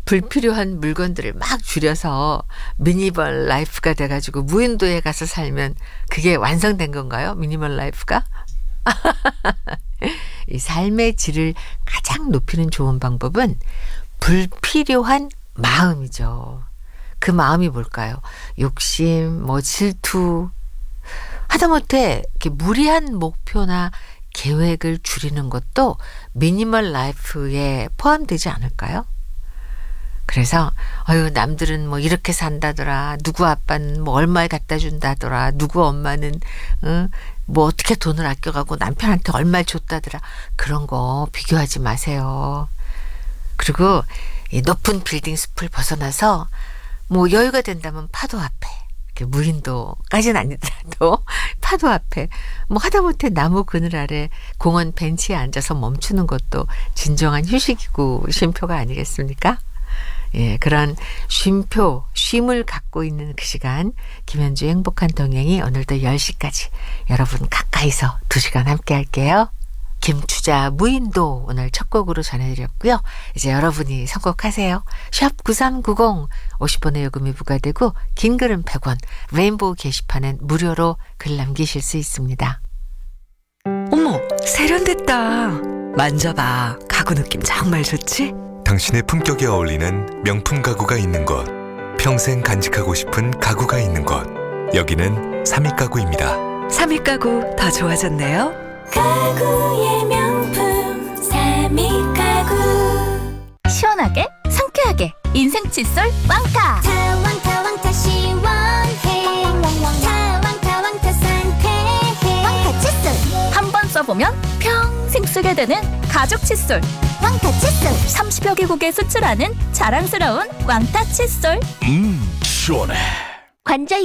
불필요한 물건들을 막 줄여서 미니멀 라이프가 돼가지고 무인도에 가서 살면 그게 완성된 건가요? 미니멀 라이프가? 이 삶의 질을 가장 높이는 좋은 방법은 불필요한 마음이죠. 그 마음이 뭘까요? 욕심, 질투, 하다못해 이렇게 무리한 목표나 계획을 줄이는 것도 미니멀 라이프에 포함되지 않을까요? 그래서 남들은 이렇게 산다더라. 누구 아빠는 얼마에 갖다 준다더라. 누구 엄마는 어떻게 돈을 아껴가고 남편한테 얼마를 줬다더라. 그런 거 비교하지 마세요. 그리고 이 높은 빌딩 숲을 벗어나서 여유가 된다면 파도 앞에, 무인도까지는 아니더라도 파도 앞에 하다못해 나무 그늘 아래 공원 벤치에 앉아서 멈추는 것도 진정한 휴식이고 쉼표가 아니겠습니까? 예, 그런 쉼을 갖고 있는 그 시간, 김현주의 행복한 동행이 오늘도 10시까지 여러분 가까이서 2시간 함께 할게요. 김추자 무인도 오늘 첫 곡으로 전해드렸고요. 이제 여러분이 선곡하세요. 샵 9390 50번의 요금이 부과되고 긴 글은 100원, 레인보우 게시판엔 무료로 글 남기실 수 있습니다. 어머, 세련됐다. 만져봐. 가구 느낌 정말 좋지? 당신의 품격에 어울리는 명품 가구가 있는 곳, 평생 간직하고 싶은 가구가 있는 곳, 여기는 삼익가구입니다. 삼익가구 더 좋아졌네요. 가구의 명품 삼익가구. 시원하게 상쾌하게 인생 칫솔 왕타. 왕타 시원해. 왕타 상쾌해. 왕타 칫솔 한 번 써보면 평생 쓰게 되는 가죽 칫솔 왕타 칫솔. 30여 개국에 수출하는 자랑스러운 왕타 칫솔. 시원해. 관절